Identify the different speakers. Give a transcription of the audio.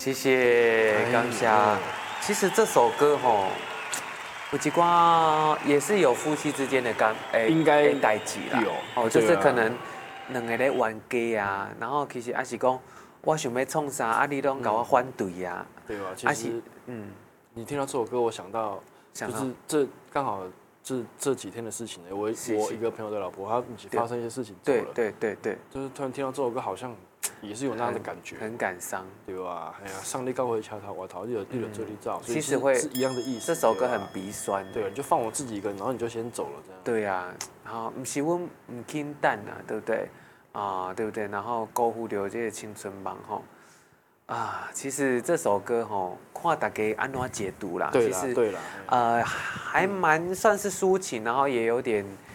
Speaker 1: 谢谢，感谢。其实这首歌吼，有一寡也是有夫妻之间的
Speaker 2: 应该
Speaker 1: 代志啦。
Speaker 2: 有，
Speaker 1: 就是可能两个咧冤家啊，然后其实也是讲，我想要创啥，啊你拢甲我反对啊。
Speaker 2: 对吧？其实，你听到这首歌，我想到就是这刚好这几天的事情呢。我一个朋友的老婆，她发生一些事情走了。
Speaker 1: 对，
Speaker 2: 就是突然听到这首歌，好像也是有那样的感觉，
Speaker 1: 很感伤，
Speaker 2: 对吧？哎呀，上帝高回桥头，我头有这里照，
Speaker 1: 其实会
Speaker 2: 是一样的意思。
Speaker 1: 这首歌很鼻酸，
Speaker 2: 对，你就放我自己一个人，然后你就先走了，这样。
Speaker 1: 对呀，然后不是我唔轻淡啊，对不对？对不对？然后辜负掉这个青春梦吼。其实这首歌吼，看大家安怎解读啦。
Speaker 2: 对啦，
Speaker 1: 还蛮算是抒情，然后也有点